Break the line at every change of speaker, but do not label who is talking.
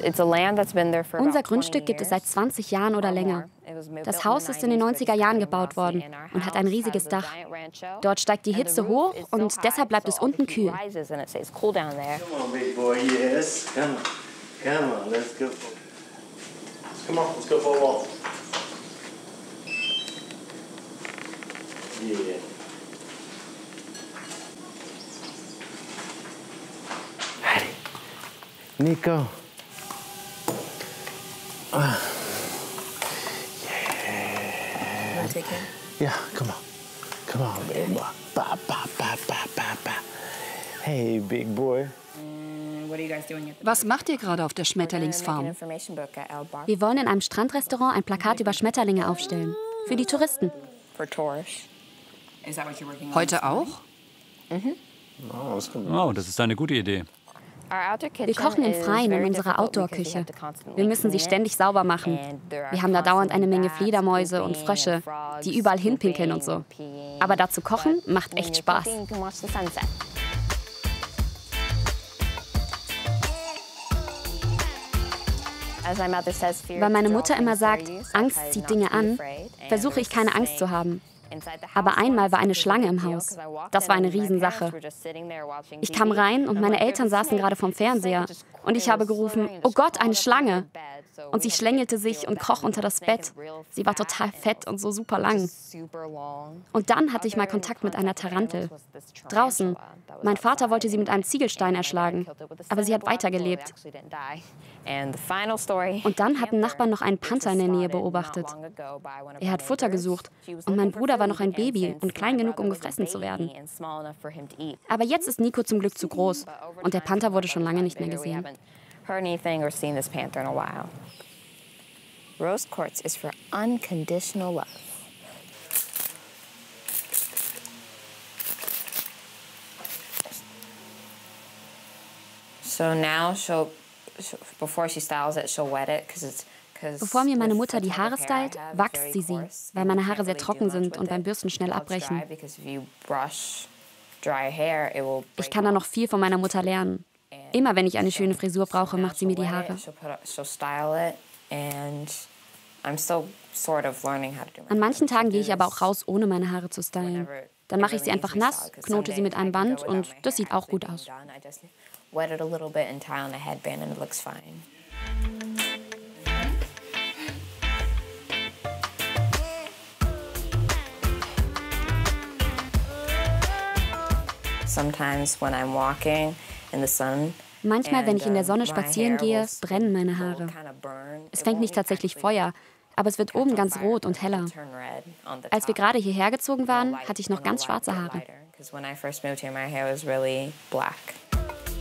Unser Grundstück gibt es seit 20 Jahren oder länger. Das Haus ist in den 90er Jahren gebaut worden und hat ein riesiges Dach. Dort steigt die Hitze hoch und deshalb bleibt es unten kühl.
Nico. Yeah, come on. Come on, big boy. Ba, ba, ba, ba, ba, ba. Hey, big boy.
Was macht ihr gerade auf der Schmetterlingsfarm?
Wir wollen in einem Strandrestaurant ein Plakat über Schmetterlinge aufstellen. Für die Touristen.
Heute auch?
Oh, das ist eine gute Idee.
Wir kochen im Freien in unserer Outdoor-Küche. Wir müssen sie ständig sauber machen. Wir haben da dauernd eine Menge Fledermäuse und Frösche, die überall hinpinkeln und so. Aber da zu kochen macht echt Spaß. Weil meine Mutter immer sagt, Angst zieht Dinge an, versuche ich keine Angst zu haben. Aber einmal war eine Schlange im Haus. Das war eine Riesensache. Ich kam rein und meine Eltern saßen gerade vorm Fernseher. Und ich habe gerufen, oh Gott, eine Schlange. Und sie schlängelte sich und kroch unter das Bett. Sie war total fett und so super lang. Und dann hatte ich mal Kontakt mit einer Tarantel. Draußen. Mein Vater wollte sie mit einem Ziegelstein erschlagen. Aber sie hat weitergelebt. Und dann hatten Nachbarn noch einen Panther in der Nähe beobachtet. Er hat Futter gesucht. Und mein Bruder war noch ein Baby und klein genug, um gefressen zu werden. Aber jetzt ist Nico zum Glück zu groß. Und der Panther wurde schon lange nicht mehr gesehen.
Rose quartz is for unconditional love. So now before she styles it, she'll wet it
Bevor mir meine Mutter die Haare stylt, wachst sie, weil meine Haare sehr trocken sind und beim Bürsten schnell abbrechen. Ich kann da noch viel von meiner Mutter lernen. Immer wenn ich eine schöne Frisur brauche, macht sie mir die Haare. An manchen Tagen gehe ich aber auch raus, ohne meine Haare zu stylen. Dann mache ich sie einfach nass, knote sie mit einem Band und das sieht auch gut aus. Manchmal, wenn ich in der Sonne spazieren gehe, brennen meine Haare. Es fängt nicht tatsächlich Feuer, aber es wird oben ganz rot und heller. Als wir gerade hierher gezogen waren, hatte ich noch ganz schwarze Haare.